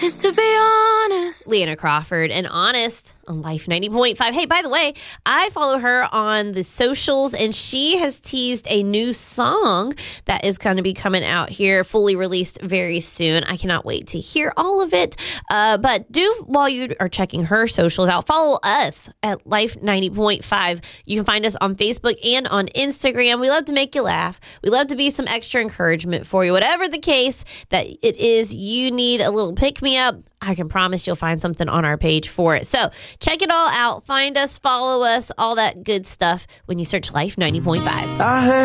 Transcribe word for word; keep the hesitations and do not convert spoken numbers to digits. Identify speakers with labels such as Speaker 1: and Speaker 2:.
Speaker 1: is to be honest.
Speaker 2: Leanna Crawford and Honest on Life ninety point five. Hey, by the way, I follow her on the socials, and she has teased a new song that is going to be coming out here, fully released very soon. I cannot wait to hear all of it. Uh, but do, while you are checking her socials out, follow us at Life ninety point five. You can find us on Facebook and on Instagram. We love to make you laugh. We love to be some extra encouragement for you. Whatever the case that it is, you need a little pick-me-up, I can promise you'll find something on our page for it. So check it all out. Find us, follow us, all that good stuff when you search Life ninety point five.
Speaker 3: I heard